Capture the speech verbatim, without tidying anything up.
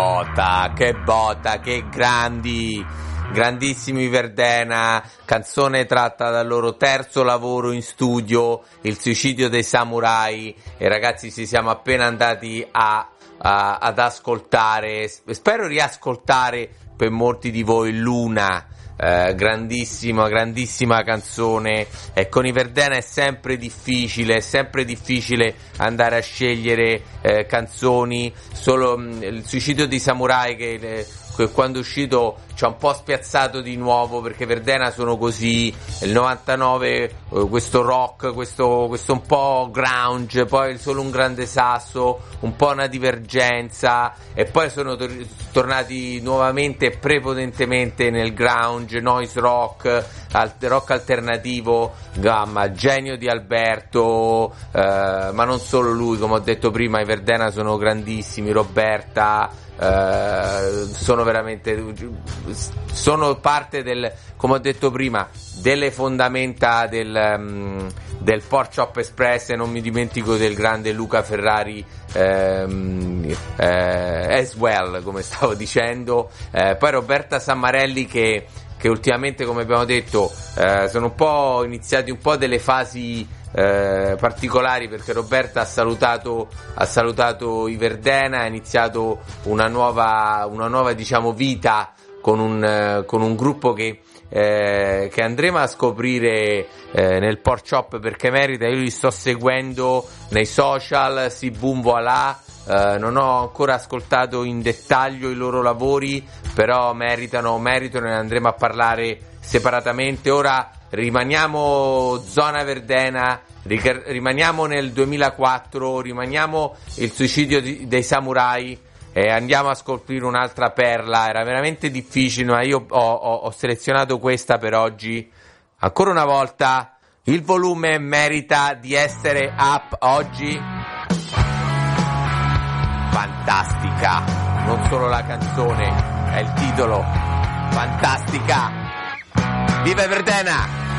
botta, che botta, che grandi, grandissimi Verdena, canzone tratta dal loro terzo lavoro in studio, Il suicidio dei samurai, e ragazzi ci siamo appena andati a, a ad ascoltare, spero riascoltare per molti di voi, Luna. Eh, grandissima, grandissima canzone, e con i Verdena è sempre difficile, è sempre difficile andare a scegliere eh, canzoni. Solo mh, Il suicidio dei samurai che, eh, che quando è uscito ci ha un po' spiazzato di nuovo, perché Verdena sono così, il novantanove eh, questo rock, questo, questo un po' grunge, poi solo un grande sasso, un po' una divergenza, e poi sono tor- tornati nuovamente prepotentemente nel grunge, noise rock, al- rock alternativo, gamma, genio di Alberto, eh, ma non solo lui, come ho detto prima, i Verdena sono grandissimi, Roberta, eh, sono veramente, sono parte del, come ho detto prima, delle fondamenta del, um, del Pork Chop Express, e non mi dimentico del grande Luca Ferrari, ehm, eh, as well, come stavo dicendo, eh, poi Roberta Sammarelli che, che ultimamente, come abbiamo detto, eh, sono un po' iniziati un po' delle fasi Eh, particolari, perché Roberta ha salutato ha salutato i Verdena, ha iniziato una nuova una nuova diciamo vita con un eh, con un gruppo che eh, che andremo a scoprire eh, nel Pork Chop, perché merita. Io li sto seguendo nei social, si boom voilà. Uh, non ho ancora ascoltato in dettaglio i loro lavori, però meritano, meritano e ne andremo a parlare separatamente. Ora rimaniamo zona Verdena, ric- rimaniamo nel duemilaquattro, rimaniamo Il suicidio di- dei samurai, e andiamo a scoprire un'altra perla. Era veramente difficile, ma io ho, ho, ho selezionato questa per oggi. Ancora una volta il volume merita di essere up oggi. Fantastica, non solo la canzone, è il titolo. Fantastica. Viva Verdena!